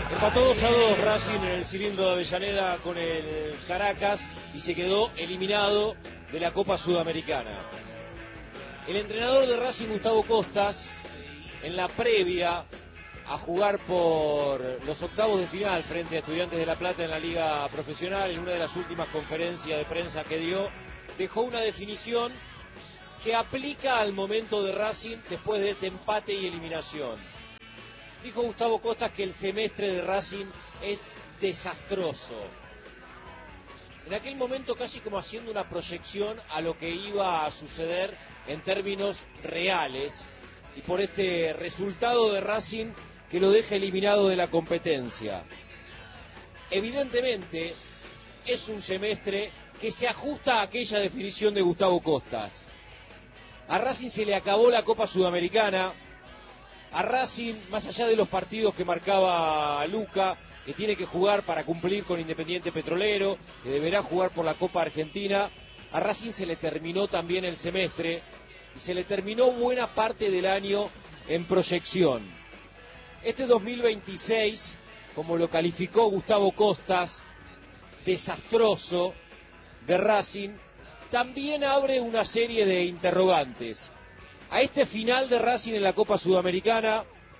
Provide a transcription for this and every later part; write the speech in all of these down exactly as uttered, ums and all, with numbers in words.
Empató dos a dos Racing en el cilindro de Avellaneda con el Caracas y se quedó eliminado de la Copa Sudamericana. El entrenador de Racing, Gustavo Costas, en la previa a jugar por los octavos de final frente a Estudiantes de La Plata en la Liga Profesional, en una de las últimas conferencias de prensa que dio, dejó una definición que aplica al momento de Racing después de este empate y eliminación. Dijo Gustavo Costas que el semestre de Racing es desastroso. En aquel momento casi como haciendo una proyección a lo que iba a suceder en términos reales y por este resultado de Racing que lo deja eliminado de la competencia. Evidentemente es un semestre que se ajusta a aquella definición de Gustavo Costas. A Racing se le acabó la Copa Sudamericana. A Racing, más allá de los partidos que marcaba Luca, que tiene que jugar para cumplir con Independiente Petrolero, que deberá jugar por la Copa Argentina, a Racing se le terminó también el semestre y se le terminó buena parte del año en proyección. Este dos mil veintiséis, como lo calificó Gustavo Costas, desastroso de Racing, también abre una serie de interrogantes. A este final de Racing en la Copa Sudamericana,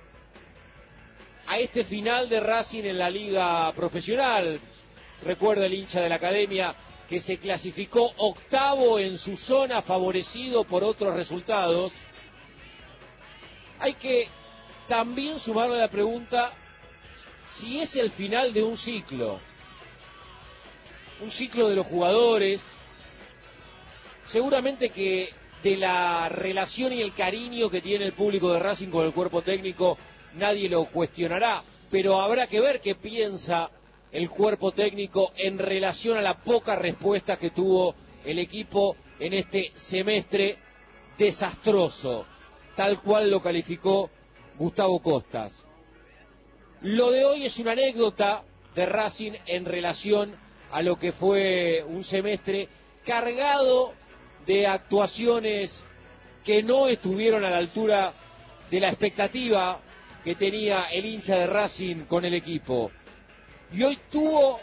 a este final de Racing en la Liga Profesional, recuerda el hincha de la Academia que se clasificó octavo en su zona, favorecido por otros resultados, hay que también sumarle la pregunta si es el final de un ciclo, un ciclo de los jugadores, seguramente que de la relación y el cariño que tiene el público de Racing con el cuerpo técnico, nadie lo cuestionará, pero habrá que ver qué piensa el cuerpo técnico en relación a la poca respuesta que tuvo el equipo en este semestre desastroso, tal cual lo calificó Gustavo Costas. Lo de hoy es una anécdota de Racing en relación a lo que fue un semestre cargado de actuaciones que no estuvieron a la altura de la expectativa que tenía el hincha de Racing con el equipo. Y hoy tuvo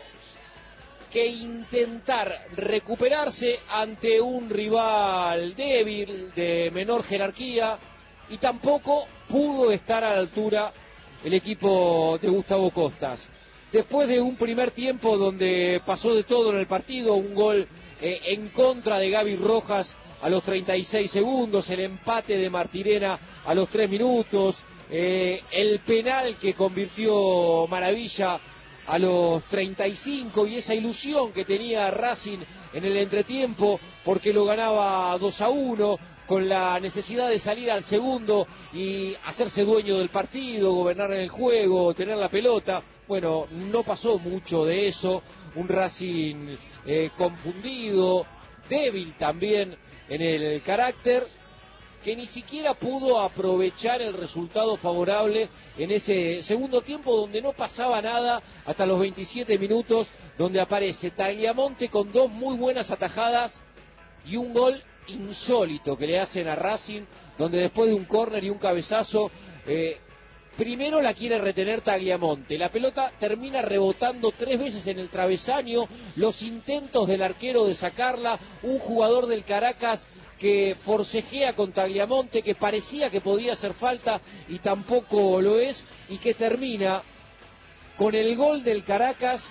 que intentar recuperarse ante un rival débil, de menor jerarquía, y tampoco pudo estar a la altura el equipo de Gustavo Costas. Después de un primer tiempo donde pasó de todo en el partido, un gol eh, en contra de Gaby Rojas a los treinta y seis segundos, el empate de Martirena a los tres minutos, eh, el penal que convirtió Maravilla a los treinta y cinco y esa ilusión que tenía Racing en el entretiempo porque lo ganaba dos a uno, con la necesidad de salir al segundo y hacerse dueño del partido, gobernar en el juego, tener la pelota. Bueno, no pasó mucho de eso, un Racing eh, confundido, débil también en el carácter, que ni siquiera pudo aprovechar el resultado favorable en ese segundo tiempo donde no pasaba nada hasta los veintisiete minutos, donde aparece Tagliamonte con dos muy buenas atajadas y un gol insólito que le hacen a Racing, donde después de un córner y un cabezazo, eh, primero la quiere retener Tagliamonte, la pelota termina rebotando tres veces en el travesaño, los intentos del arquero de sacarla, un jugador del Caracas que forcejea con Tagliamonte, que parecía que podía hacer falta y tampoco lo es, y que termina con el gol del Caracas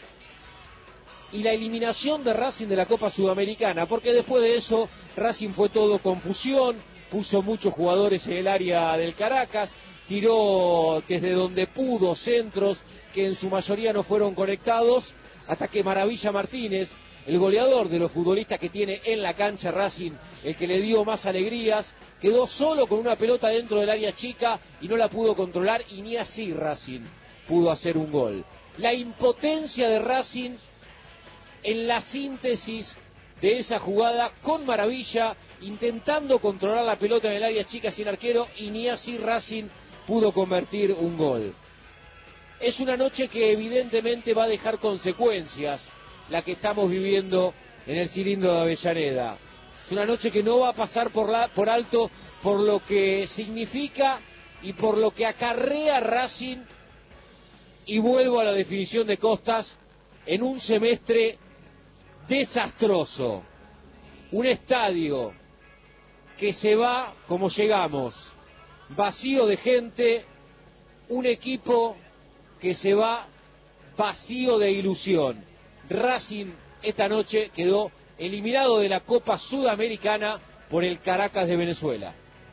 y la eliminación de Racing de la Copa Sudamericana, porque después de eso Racing fue todo confusión, puso muchos jugadores en el área del Caracas, tiró desde donde pudo centros que en su mayoría no fueron conectados, hasta que Maravilla Martínez, el goleador de los futbolistas que tiene en la cancha Racing, el que le dio más alegrías, quedó solo con una pelota dentro del área chica y no la pudo controlar, y ni así Racing pudo hacer un gol. La impotencia de Racing en la síntesis de esa jugada, con Maravilla intentando controlar la pelota en el área chica sin arquero, y ni así Racing pudo convertir un gol. Es una noche que evidentemente va a dejar consecuencias, la que estamos viviendo en el cilindro de Avellaneda. Es una noche que no va a pasar por, la, por alto por lo que significa y por lo que acarrea Racing Y vuelvo a la definición de Costas, en un semestre desastroso. Un estadio que se va como llegamos, vacío de gente, un equipo que se va vacío de ilusión. Racing esta noche quedó eliminado de la Copa Sudamericana por el Caracas de Venezuela.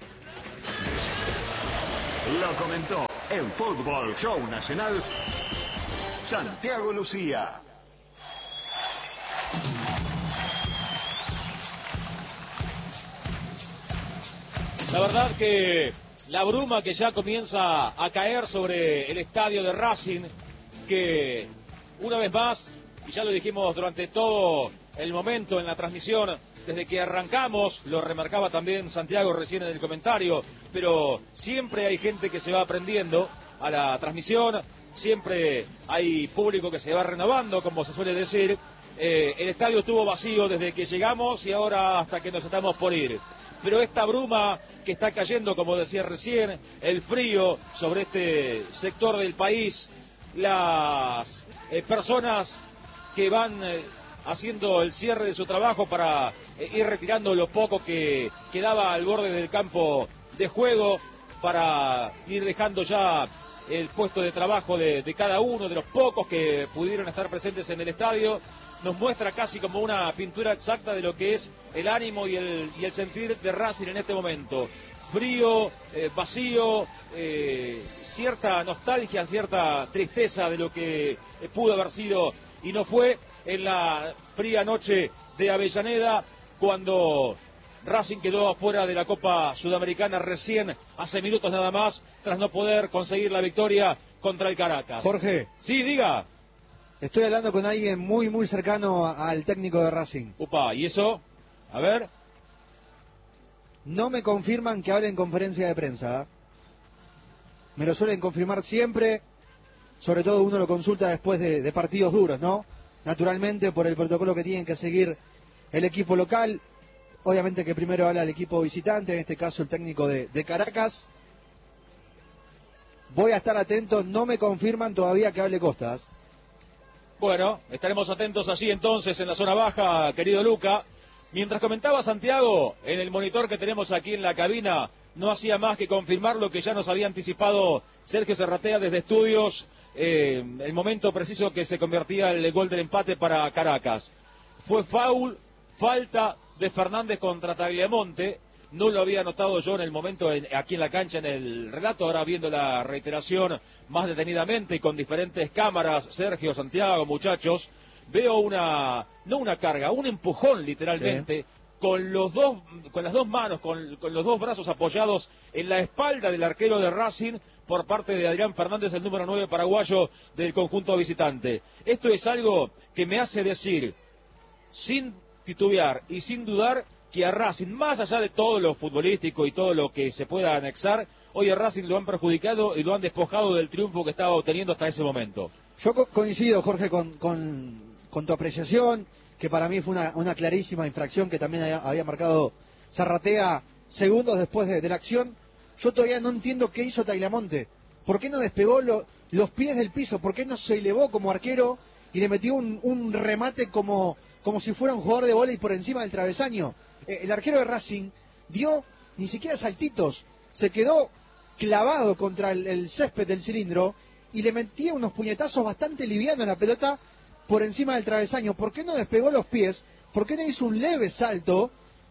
Lo comentó en Fútbol Show Nacional Santiago Lucía. La verdad que la bruma que ya comienza a caer sobre el estadio de Racing, que una vez más, y ya lo dijimos durante todo el momento en la transmisión, desde que arrancamos, lo remarcaba también Santiago recién en el comentario, pero siempre hay gente que se va aprendiendo a la transmisión, siempre hay público que se va renovando, como se suele decir. Eh, el estadio estuvo vacío desde que llegamos y ahora hasta que nos estamos por ir. Pero esta bruma que está cayendo, como decía recién, el frío sobre este sector del país, las eh, personas que van eh, haciendo el cierre de su trabajo para eh, ir retirando lo poco que quedaba al borde del campo de juego, para ir dejando ya el puesto de trabajo de, de cada uno, de los pocos que pudieron estar presentes en el estadio, nos muestra casi como una pintura exacta de lo que es el ánimo y el, y el sentir de Racing en este momento. Frío, eh, vacío, eh, cierta nostalgia, cierta tristeza de lo que eh, pudo haber sido y no fue en la fría noche de Avellaneda, cuando Racing quedó afuera de la Copa Sudamericana recién hace minutos nada más, tras no poder conseguir la victoria contra el Caracas. Jorge. Sí, diga. Estoy hablando con alguien muy, muy cercano al técnico de Racing. Upa, ¿y eso? A ver. No me confirman que hable en conferencia de prensa. ¿eh? Me lo suelen confirmar siempre, sobre todo uno lo consulta después de, de partidos duros, ¿no? Naturalmente, por el protocolo que tienen que seguir el equipo local. Obviamente que primero habla el equipo visitante, en este caso el técnico de, de Caracas. Voy a estar atento, no me confirman todavía que hable Costas. Bueno, estaremos atentos allí entonces en la zona baja, querido Luca. Mientras comentaba Santiago, en el monitor que tenemos aquí en la cabina, no hacía más que confirmar lo que ya nos había anticipado Sergio Serratea desde estudios, eh, el momento preciso que se convertía el gol del empate para Caracas. Fue foul, falta de Fernández contra Tagliamonte. No lo había notado yo en el momento en, aquí en la cancha en el relato, ahora viendo la reiteración más detenidamente y con diferentes cámaras, Sergio, Santiago, muchachos, veo una, no una carga, un empujón literalmente, sí, con los dos, con las dos manos, con, con los dos brazos apoyados en la espalda del arquero de Racing por parte de Adrián Fernández, el número nueve paraguayo del conjunto visitante. Esto es algo que me hace decir, sin titubear y sin dudar, que a Racing, más allá de todo lo futbolístico y todo lo que se pueda anexar, hoy a Racing lo han perjudicado y lo han despojado del triunfo que estaba obteniendo hasta ese momento. Yo co coincido, Jorge, con, con, con tu apreciación, que para mí fue una, una clarísima infracción que también había, había marcado Zarratea segundos después de, de la acción. Yo todavía no entiendo qué hizo Tagliamonte. ¿Por qué no despegó lo, los pies del piso? ¿Por qué no se elevó como arquero y le metió un, un remate como, como si fuera un jugador de vóley por encima del travesaño? Eh, el arquero de Racing dio ni siquiera saltitos, se quedó clavado contra el, el césped del cilindro y le metía unos puñetazos bastante livianos en la pelota por encima del travesaño. ¿Por qué no despegó los pies? ¿Por qué no hizo un leve salto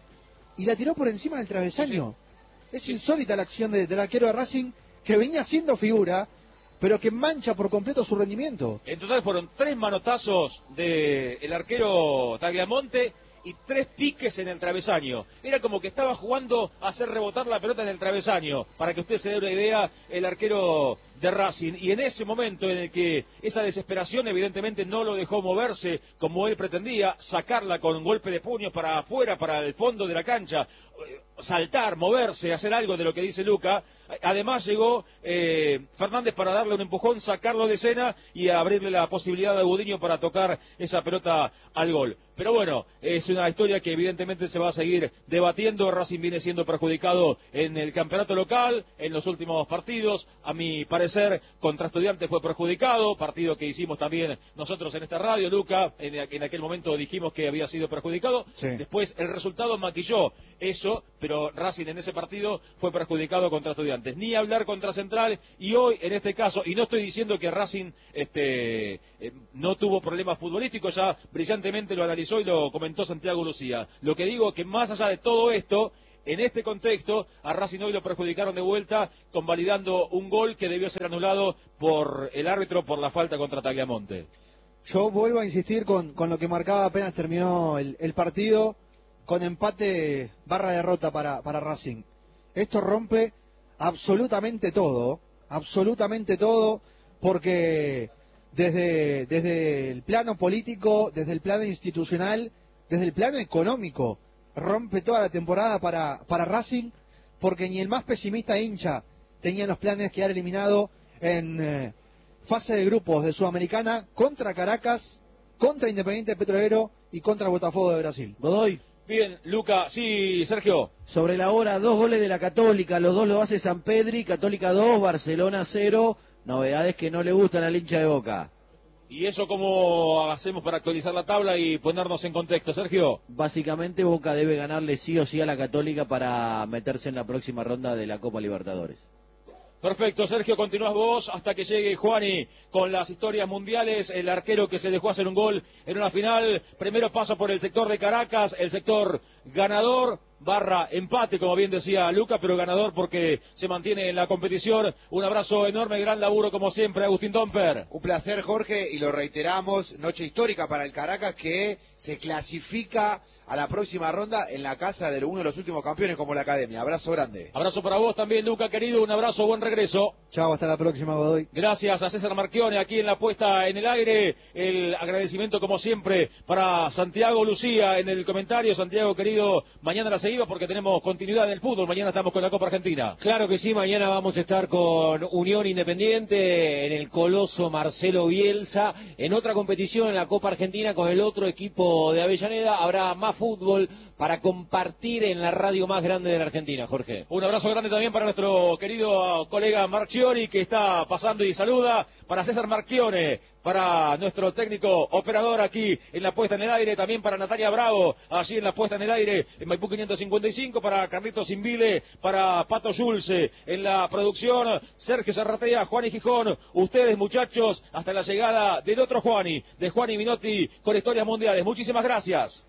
y la tiró por encima del travesaño? Sí. Es insólita la acción de, del arquero de Racing, que venía haciendo figura, pero que mancha por completo su rendimiento. En total fueron tres manotazos del arquero Tagliamonte y tres piques en el travesaño. Era como que estaba jugando a hacer rebotar la pelota en el travesaño, para que usted se dé una idea, el arquero de Racing. Y en ese momento en el que esa desesperación evidentemente no lo dejó moverse como él pretendía, sacarla con un golpe de puño para afuera, para el fondo de la cancha, saltar, moverse, hacer algo de lo que dice Luca. Además llegó eh, Fernández para darle un empujón, sacarlo de escena y abrirle la posibilidad a Gudiño para tocar esa pelota al gol. Pero bueno, es una historia que evidentemente se va a seguir debatiendo. Racing viene siendo perjudicado en el campeonato local, en los últimos partidos, a mi parecer. parecer contra Estudiantes fue perjudicado, partido que hicimos también nosotros en esta radio, Luca, en, en aquel momento dijimos que había sido perjudicado, sí. Después el resultado maquilló eso, pero Racing en ese partido fue perjudicado contra Estudiantes, ni hablar contra Central, y hoy en este caso, y no estoy diciendo que Racing este, eh, no tuvo problemas futbolísticos, ya brillantemente lo analizó y lo comentó Santiago Lucía, lo que digo que más allá de todo esto, en este contexto, a Racing hoy lo perjudicaron de vuelta, convalidando un gol que debió ser anulado por el árbitro por la falta contra Tagliamonte. Yo vuelvo a insistir con, con lo que marcaba apenas terminó el, el partido, con empate barra derrota para, para Racing. Esto rompe absolutamente todo, absolutamente todo, porque desde, desde el plano político, desde el plano institucional, desde el plano económico, rompe toda la temporada para, para Racing, porque ni el más pesimista hincha tenía los planes de quedar eliminado en eh, fase de grupos de Sudamericana contra Caracas, contra Independiente Petrolero y contra Botafogo de Brasil. Godoy. Bien, Luca, sí, Sergio. Sobre la hora, dos goles de la Católica, los dos lo hace San Pedri, Católica dos, Barcelona cero, novedades que no le gustan al hincha de Boca. ¿Y eso cómo hacemos para actualizar la tabla y ponernos en contexto, Sergio? Básicamente Boca debe ganarle sí o sí a la Católica para meterse en la próxima ronda de la Copa Libertadores. Perfecto, Sergio, continúas vos hasta que llegue Juani con las historias mundiales, el arquero que se dejó hacer un gol en una final, primero pasa por el sector de Caracas, el sector ganador, barra empate, como bien decía Luca, pero ganador porque se mantiene en la competición. Un abrazo enorme, gran laburo como siempre, Agustín Domper. Un placer, Jorge, y lo reiteramos, noche histórica para el Caracas que se clasifica a la próxima ronda en la casa de uno de los últimos campeones como la Academia. Abrazo grande. Abrazo para vos también, Luca, querido, un abrazo, buen regreso. Chao, hasta la próxima, Godoy. Gracias a César Marchione aquí en la puesta en el aire, el agradecimiento como siempre para Santiago Lucía en el comentario. Santiago, querido, mañana la seguimos porque tenemos continuidad en el fútbol, mañana estamos con la Copa Argentina. Claro que sí, mañana vamos a estar con Unión Independiente en el coloso Marcelo Bielsa, en otra competición en la Copa Argentina con el otro equipo de Avellaneda. Habrá más fútbol para compartir en la radio más grande de la Argentina, Jorge. Un abrazo grande también para nuestro querido colega Marchiori que está pasando y saluda, para César Marchione, para nuestro técnico operador aquí en la puesta en el aire, también para Natalia Bravo, allí en la puesta en el aire, en Maipú quinientos cincuenta y cinco, para Carlitos Invile, para Pato Schulze, en la producción, Sergio Zarratea, Juani Gijón, ustedes muchachos, hasta la llegada del otro Juani, de Juani Minotti, con historias mundiales. Muchísimas gracias.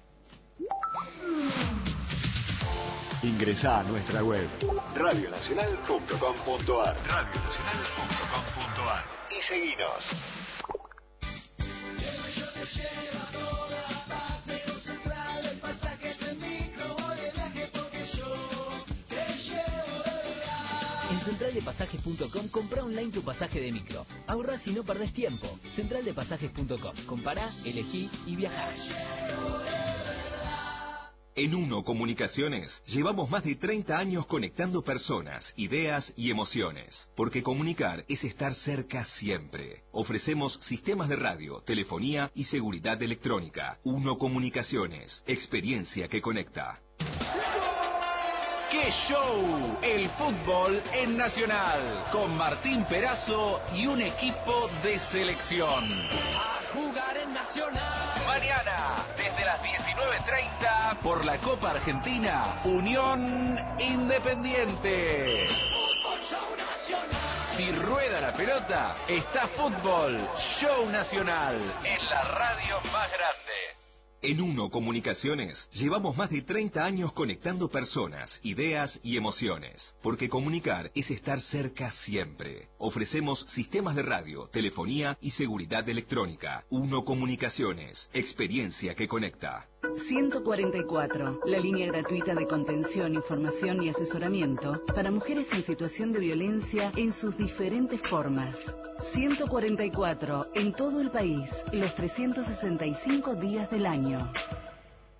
Ingresá a nuestra web radio nacional punto com punto ar radio nacional punto com punto ar y seguinos. En central de pasajes punto com comprá online tu pasaje de micro. Ahorrás y no perdés tiempo. central de pasajes punto com. Compará, elegí y viajá. En Uno Comunicaciones llevamos más de treinta años conectando personas, ideas y emociones. Porque comunicar es estar cerca siempre. Ofrecemos sistemas de radio, telefonía y seguridad electrónica. Uno Comunicaciones, experiencia que conecta. ¡Qué show! El fútbol en Nacional, con Martín Perazo y un equipo de selección. A jugar en Nacional. Mañana, desde las diecinueve treinta, por la Copa Argentina, Unión Independiente. Fútbol Show Nacional. Si rueda la pelota, está Fútbol Show Nacional, en la radio más grande. En Uno Comunicaciones llevamos más de treinta años conectando personas, ideas y emociones. Porque comunicar es estar cerca siempre. Ofrecemos sistemas de radio, telefonía y seguridad electrónica. Uno Comunicaciones, experiencia que conecta. ciento cuarenta y cuatro, la línea gratuita de contención, información y asesoramiento para mujeres en situación de violencia en sus diferentes formas. ciento cuarenta y cuatro, en todo el país, los trescientos sesenta y cinco días del año.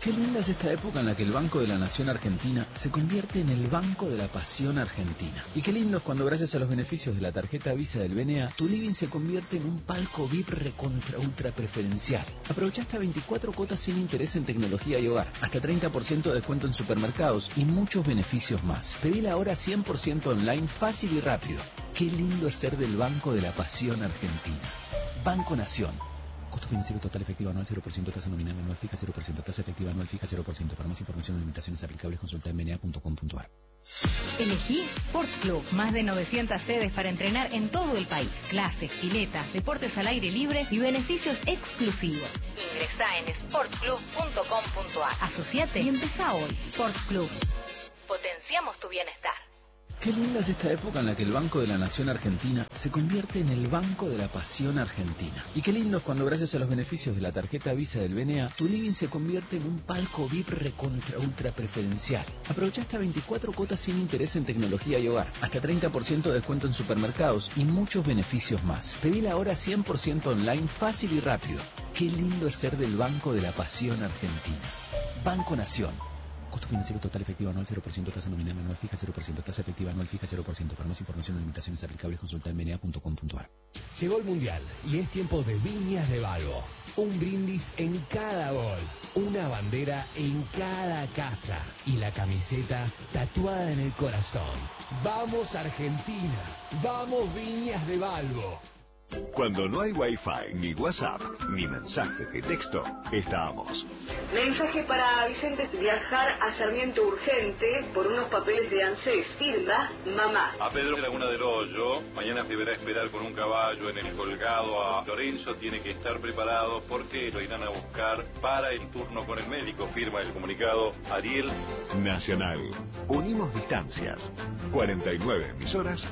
Qué linda es esta época en la que el Banco de la Nación Argentina se convierte en el Banco de la Pasión Argentina. Y qué lindo es cuando gracias a los beneficios de la tarjeta Visa del B N A, tu living se convierte en un palco V I P recontra ultra preferencial. Aprovecha hasta veinticuatro cuotas sin interés en tecnología y hogar, hasta treinta por ciento de descuento en supermercados y muchos beneficios más. Pedila ahora cien por ciento online, fácil y rápido. Qué lindo es ser del Banco de la Pasión Argentina. Banco Nación. Costo financiero total efectivo anual cero por ciento, tasa nominal anual fija cero por ciento, tasa efectiva anual fija cero por ciento. Para más información o limitaciones aplicables consulta en b n a punto com punto a r. Elegí Sport Club. Más de novecientas sedes para entrenar en todo el país. Clases, piletas, deportes al aire libre y beneficios exclusivos. Ingresá en sport club punto com punto a r. Asociate y empezá hoy. Sport Club. Potenciamos tu bienestar. Qué linda es esta época en la que el Banco de la Nación Argentina se convierte en el Banco de la Pasión Argentina. Y qué lindo es cuando gracias a los beneficios de la tarjeta Visa del B N A, tu living se convierte en un palco V I P recontra ultra preferencial. Aprovecha hasta veinticuatro cuotas sin interés en tecnología y hogar, hasta treinta por ciento de descuento en supermercados y muchos beneficios más. Pedila ahora cien por ciento online, fácil y rápido. Qué lindo es ser del Banco de la Pasión Argentina. Banco Nación. Costo financiero total efectivo anual cero por ciento, tasa nominal anual fija cero por ciento, tasa efectiva anual fija cero por ciento. Para más información o limitaciones aplicables consulta en b n a punto com punto a r. Llegó el Mundial y es tiempo de Viñas de Balbo. Un brindis en cada gol, una bandera en cada casa y la camiseta tatuada en el corazón. ¡Vamos Argentina! ¡Vamos Viñas de Balbo! Cuando no hay Wi-Fi, ni WhatsApp, ni mensajes de texto, estábamos. Mensaje para Vicente: viajar a Sarmiento urgente por unos papeles de ANSES. Firma, mamá. A Pedro Laguna del Hoyo, mañana deberá esperar con un caballo en el colgado a Lorenzo, tiene que estar preparado porque lo irán a buscar para el turno con el médico. Firma el comunicado Ariel. Nacional. Unimos distancias. cuarenta y nueve emisoras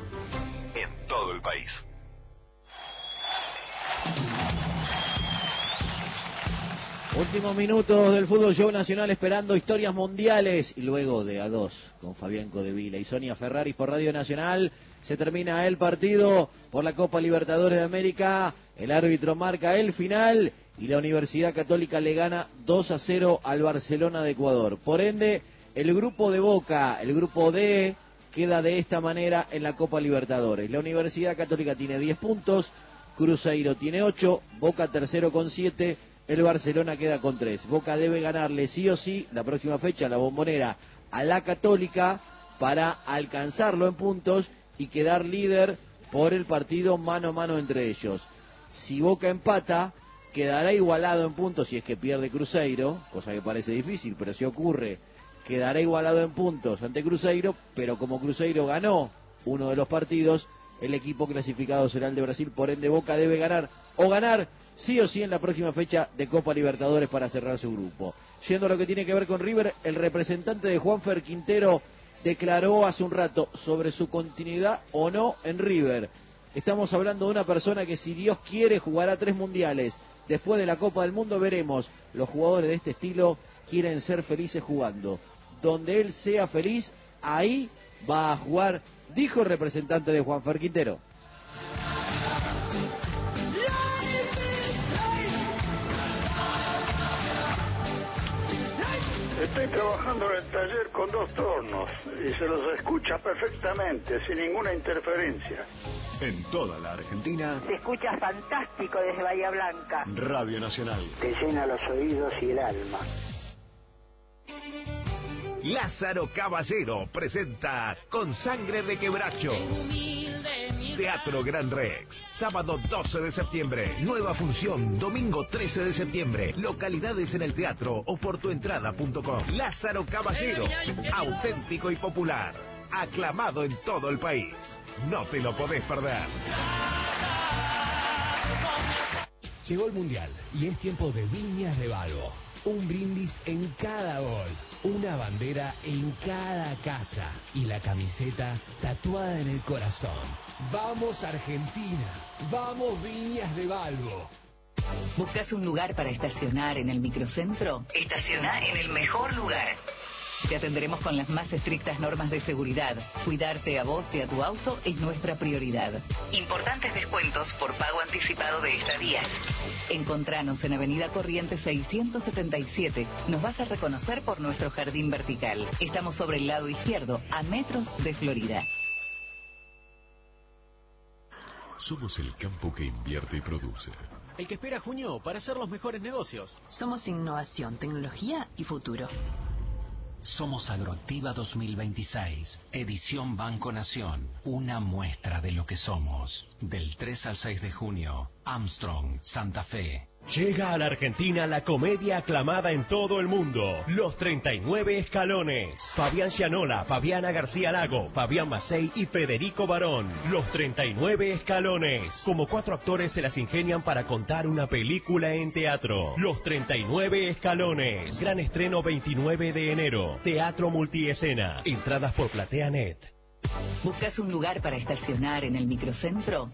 en todo el país. Últimos minutos del Fútbol Show Nacional esperando historias mundiales y luego de a dos con Fabián Codevila y Sonia Ferraris por Radio Nacional se termina el partido por la Copa Libertadores de América. El árbitro marca el final y la Universidad Católica le gana dos a cero al Barcelona de Ecuador. Por ende, el grupo de Boca, el grupo D, queda de esta manera en la Copa Libertadores. La Universidad Católica tiene diez puntos, Cruzeiro tiene ocho, Boca tercero con siete. El Barcelona queda con tres. Boca debe ganarle sí o sí la próxima fecha, la Bombonera, a la Católica para alcanzarlo en puntos y quedar líder por el partido mano a mano entre ellos. Si Boca empata, quedará igualado en puntos si es que pierde Cruzeiro, cosa que parece difícil, pero si ocurre, quedará igualado en puntos ante Cruzeiro, pero como Cruzeiro ganó uno de los partidos, el equipo clasificado será el de Brasil, por ende Boca debe ganar o ganar sí o sí en la próxima fecha de Copa Libertadores para cerrar su grupo. Yendo a lo que tiene que ver con River, el representante de Juanfer Quintero declaró hace un rato sobre su continuidad o no en River. Estamos hablando de una persona que, si Dios quiere, jugará tres mundiales. Después de la Copa del Mundo veremos. Los jugadores de este estilo quieren ser felices jugando. Donde él sea feliz, ahí va a jugar, dijo el representante de Juanfer Quintero. Estoy trabajando en el taller con dos tornos y se los escucha perfectamente, sin ninguna interferencia. En toda la Argentina, se escucha fantástico desde Bahía Blanca. Radio Nacional. Te llena los oídos y el alma. Lázaro Caballero presenta Con Sangre de Quebracho. Teatro Gran Rex, sábado doce de septiembre, nueva función, domingo trece de septiembre, localidades en el teatro o por tu entrada punto com. Lázaro Caballero, auténtico y popular, aclamado en todo el país, no te lo podés perder. Llegó el Mundial y es tiempo de Viñas de Balbo. Un brindis en cada gol, una bandera en cada casa y la camiseta tatuada en el corazón. ¡Vamos Argentina! ¡Vamos Viñas de Balbo! ¿Buscas un lugar para estacionar en el microcentro? Estaciona en el mejor lugar. Te atenderemos con las más estrictas normas de seguridad. Cuidarte a vos y a tu auto es nuestra prioridad. Importantes descuentos por pago anticipado de estadías. Encontranos en Avenida Corrientes seiscientos setenta y siete. Nos vas a reconocer por nuestro jardín vertical. Estamos sobre el lado izquierdo, a metros de Florida. Somos el campo que invierte y produce. El que espera junio para hacer los mejores negocios. Somos innovación, tecnología y futuro. Somos Agroactiva dos mil veintiséis, edición Banco Nación, una muestra de lo que somos. Del tres al seis de junio, Armstrong, Santa Fe. Llega a la Argentina la comedia aclamada en todo el mundo, Los treinta y nueve Escalones. Fabián Gianola, Fabiana García Lago, Fabián Macei y Federico Barón. Los treinta y nueve Escalones. Como cuatro actores se las ingenian para contar una película en teatro. Los treinta y nueve Escalones. Gran estreno veintinueve de enero. Teatro multiescena. Entradas por PlateaNet. ¿Buscas un lugar para estacionar en el microcentro?